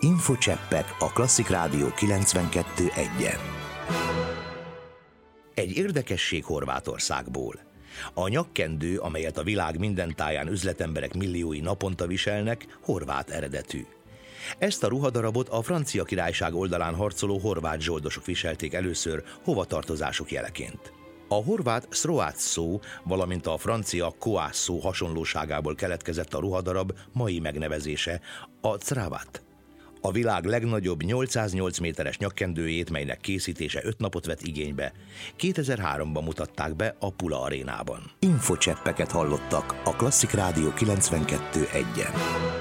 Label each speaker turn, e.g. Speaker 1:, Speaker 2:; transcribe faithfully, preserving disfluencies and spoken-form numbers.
Speaker 1: Infocseppek a Klasszik Rádió kilencvenkettő egyen. Egy érdekesség Horvátországból. A nyakkendő, amelyet a világ minden táján üzletemberek milliói naponta viselnek, horvát eredetű. Ezt a ruhadarabot a Francia Királyság oldalán harcoló horvát zsoldosok viselték először hovatartozásuk jeleként. A horvát szroác szó, valamint a francia koás szó hasonlóságából keletkezett a ruhadarab mai megnevezése, a cravat. A világ legnagyobb nyolcszáznyolc méteres nyakkendőjét, melynek készítése öt napot vett igénybe, kétezer-háromban mutatták be a Pula arénában. Infocseppeket hallottak a Klasszik Rádió kilencvenkettő egyen.